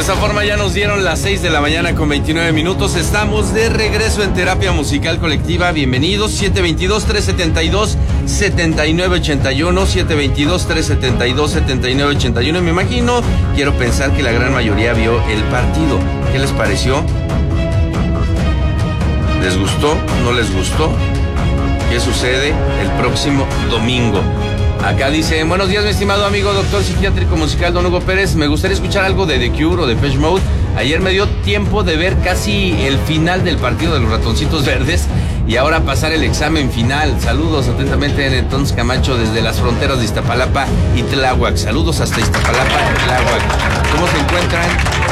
esta forma ya nos dieron las 6 de la mañana con 29 minutos. Estamos de regreso en Terapia Musical Colectiva. Bienvenidos. 722-372-7981. 722-372-7981. Me imagino, quiero pensar que la gran mayoría vio el partido. ¿Qué les pareció? ¿Les gustó? ¿No les gustó? ¿Qué sucede el próximo domingo? Acá dice: buenos días, mi estimado amigo doctor psiquiátrico musical don Hugo Pérez. Me gustaría escuchar algo de The Cure o de Depeche Mode. Ayer me dio tiempo de ver casi el final del partido de los Ratoncitos Verdes y ahora pasar el examen final. Saludos atentamente, en entonces Camacho, desde las fronteras de Iztapalapa y Tláhuac. Saludos hasta Iztapalapa y Tláhuac. ¿Cómo se encuentran?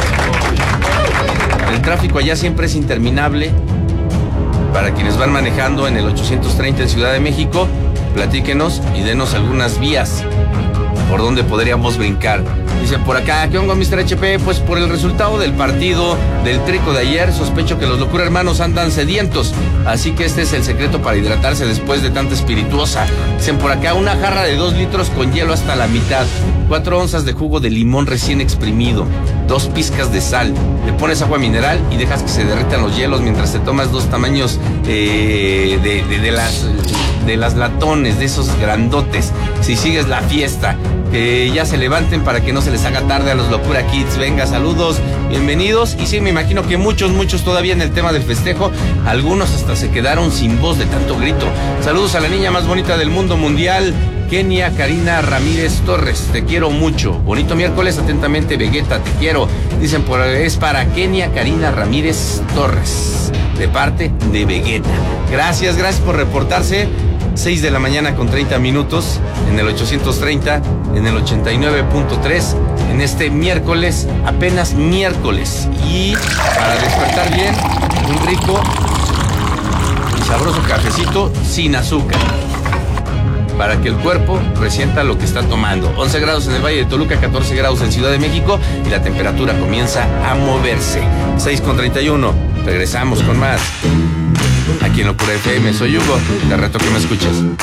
El tráfico allá siempre es interminable. Para quienes van manejando en el 830 en Ciudad de México, platíquenos y denos algunas vías por donde podríamos brincar. Dicen por acá: ¿qué onda, Mr. HP? Pues por el resultado del partido del Trico de ayer, sospecho que los Locura Hermanos andan sedientos. Así que este es el secreto para hidratarse después de tanta espirituosa. Dicen por acá: una jarra de 2 litros con hielo hasta la mitad, 4 onzas de jugo de limón recién exprimido, 2 pizcas de sal, le pones agua mineral y dejas que se derritan los hielos mientras te tomas 2 tamaños de las latones, de esos grandotes. Si sigues la fiesta, ya se levanten para que no se les haga tarde a los Locura Kids. Venga, saludos, bienvenidos. Y sí, me imagino que muchos todavía en el tema del festejo. Algunos hasta se quedaron sin voz de tanto grito. Saludos a la niña más bonita del mundo mundial, Kenia Karina Ramírez Torres. Te quiero mucho. Bonito miércoles, atentamente Vegeta, te quiero. Dicen es para Kenia Karina Ramírez Torres, de parte de Vegeta. Gracias por reportarse. 6 de la mañana con 30 minutos en el 830, en el 89.3, en este miércoles, apenas miércoles. Y para despertar bien, un rico y sabroso cafecito sin azúcar, para que el cuerpo resienta lo que está tomando. 11 grados en el Valle de Toluca, 14 grados en Ciudad de México y la temperatura comienza a moverse. 6:31, regresamos con más. Aquí en Locura FM, soy Hugo, te reto que me escuches.